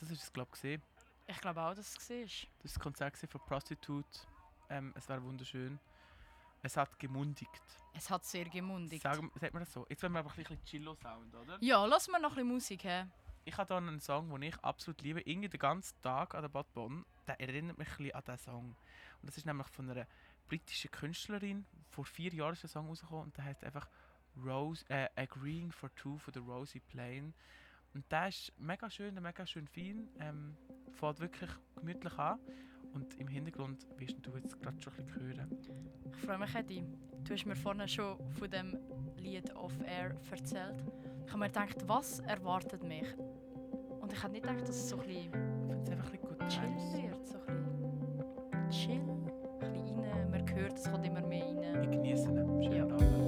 das ist es, glaube ich. Ich glaube auch, dass es war. Das war das Konzert von Prostitute. Es war wunderschön. Es hat gemundigt. Es hat sehr gemundigt. Sagt man das so? Jetzt wollen wir aber ein bisschen Chillo-Sound, oder? Ja, lass mal noch ein bisschen Musik haben. Ich habe hier einen Song, den ich absolut liebe. Irgendwie den ganzen Tag an der Bad Bonn. Der erinnert mich ein bisschen an diesen Song. Und das ist nämlich von einer britischen Künstlerin. Vor 4 Jahren ist der Song rausgekommen und der heißt einfach Agreeing for Two von der Rosie Plain. Und der ist mega schön, mega schön fein. Fängt wirklich gemütlich an. Und im Hintergrund wirst du jetzt gerade schon ein bisschen hören. Ich freue mich, Eddie. Du hast mir vorhin schon von dem Lied Off-Air erzählt. Ich habe mir gedacht, was erwartet mich? Und ich habe nicht gedacht, dass es so ein bisschen Ich finde es einfach ein bisschen gut chill Times. wird. So ein bisschen chill, ein bisschen rein. Man hört, es kommt immer mehr rein. Wir genießen ihn. Schönen Ja. Abend.